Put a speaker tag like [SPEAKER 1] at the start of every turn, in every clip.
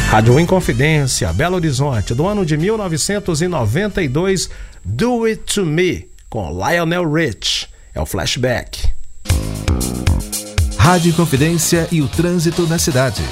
[SPEAKER 1] Rádio Inconfidência, Belo Horizonte, do ano de 1992, Do It To Me, com Lionel Rich. É o flashback.
[SPEAKER 2] Rádio Inconfidência e o trânsito na cidade.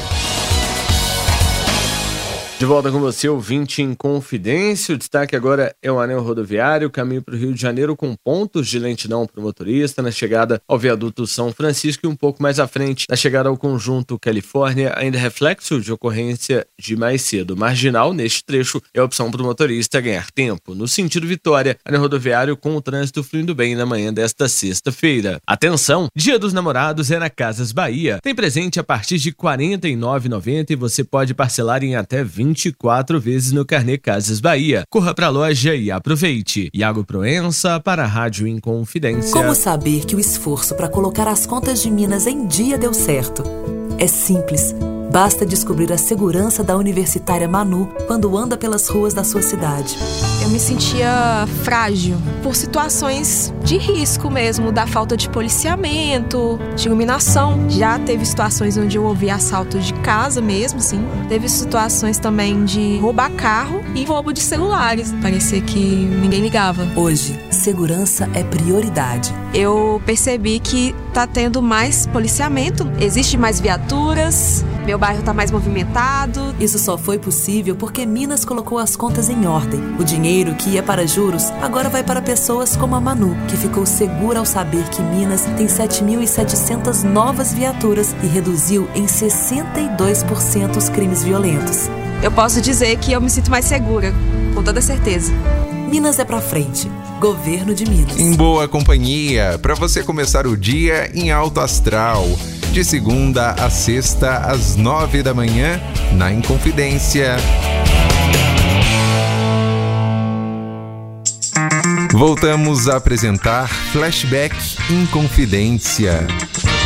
[SPEAKER 3] De volta com você, ouvinte Inconfidência. O destaque agora é o anel rodoviário, caminho para o Rio de Janeiro com pontos de lentidão para o motorista na chegada ao viaduto São Francisco e um pouco mais à frente, na chegada ao conjunto Califórnia, ainda reflexo de ocorrência de mais cedo. Marginal, neste trecho, é a opção para o motorista ganhar tempo. No sentido Vitória, anel rodoviário com o trânsito fluindo bem na manhã desta sexta-feira. Atenção, Dia dos Namorados é na Casas Bahia. Tem presente a partir de R$ 49,90 e você pode parcelar em até 24 vezes no carnê Casas Bahia. Corra pra loja e aproveite. Iago Proença para a Rádio Inconfidência.
[SPEAKER 4] Como saber que o esforço para colocar as contas de Minas em dia deu certo? É simples. Basta descobrir a segurança da universitária Manu quando anda pelas ruas da sua cidade.
[SPEAKER 5] Eu me sentia frágil por situações de risco mesmo, da falta de policiamento, de iluminação. Já teve situações onde eu ouvi assalto de casa mesmo, sim. Teve situações também de roubar carro e roubo de celulares. Parecia que ninguém ligava.
[SPEAKER 4] Hoje, segurança é prioridade.
[SPEAKER 5] Eu percebi que tá tendo mais policiamento, existe mais viaturas, meu bairro tá mais movimentado.
[SPEAKER 4] Isso só foi possível porque Minas colocou as contas em ordem. O dinheiro que ia para juros agora vai para pessoas como a Manu, que ficou segura ao saber que Minas tem 7.700 novas viaturas e reduziu em 62% os crimes violentos.
[SPEAKER 5] Eu posso dizer que eu me sinto mais segura, com toda certeza.
[SPEAKER 4] Minas é pra frente. Governo de Minas.
[SPEAKER 6] Em boa companhia, para você começar o dia em alto astral. De segunda a sexta, às 9 da manhã, na Inconfidência. Voltamos a apresentar Flashback Inconfidência.